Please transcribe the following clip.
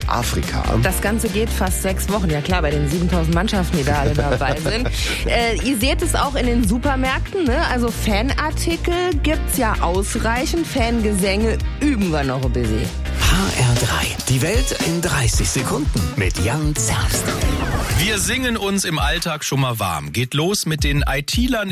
Afrika. Das Ganze geht fast 6 Wochen. Ja klar, bei den 7000 Mannschaften, die da alle dabei sind. Ihr seht es auch in den Supermärkten, ne? Also Fanartikel gibt's ja ausreichend. Fangesänge üben wir noch ein bisschen. HR3, die Welt in 30 Sekunden mit Jan Zerbst. Wir singen uns im Alltag schon mal warm. Geht los mit den IT-Lern